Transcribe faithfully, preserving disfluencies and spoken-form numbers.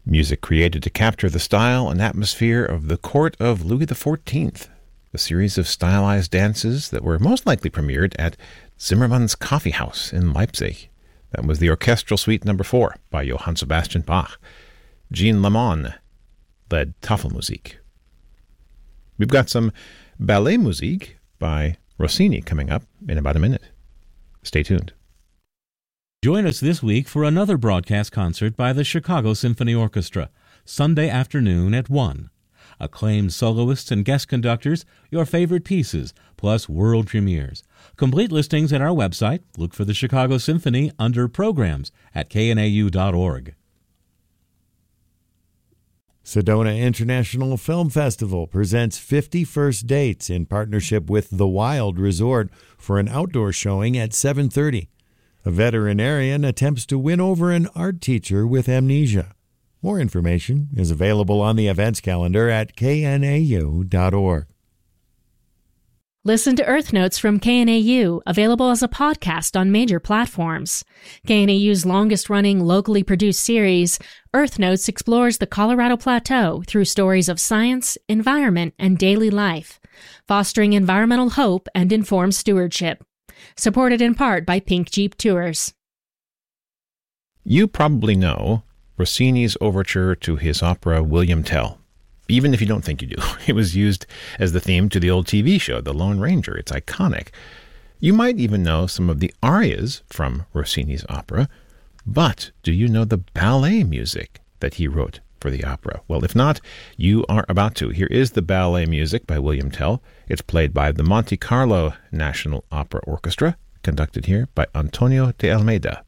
Music created to capture the style and atmosphere of the court of Louis the fourteenth, a series of stylized dances that were most likely premiered at Zimmermann's Coffee House in Leipzig. That was the Orchestral Suite Number four by Johann Sebastian Bach. Jean Lamon led Tafelmusik. We've got some ballet musique by Rossini coming up in about a minute. Stay tuned. Join us this week for another broadcast concert by the Chicago Symphony Orchestra, Sunday afternoon at one. Acclaimed soloists and guest conductors, your favorite pieces, plus world premieres. Complete listings at our website. Look for the Chicago Symphony under Programs at k n a u dot org. Sedona International Film Festival presents fifty First Dates in partnership with The Wild Resort for an outdoor showing at seven thirty. A veterinarian attempts to win over an art teacher with amnesia. More information is available on the events calendar at k n a u dot org. Listen to Earth Notes from K N A U, available as a podcast on major platforms. K N A U's longest-running, locally produced series, Earth Notes explores the Colorado Plateau through stories of science, environment, and daily life, fostering environmental hope and informed stewardship. Supported in part by Pink Jeep Tours. You probably know Rossini's overture to his opera William Tell. Even if you don't think you do, it was used as the theme to the old T V show, The Lone Ranger. It's iconic. You might even know some of the arias from Rossini's opera, but do you know the ballet music that he wrote for the opera? Well, if not, you are about to. Here is the ballet music by William Tell. It's played by the Monte Carlo National Opera Orchestra, conducted here by Antonio de Almeida.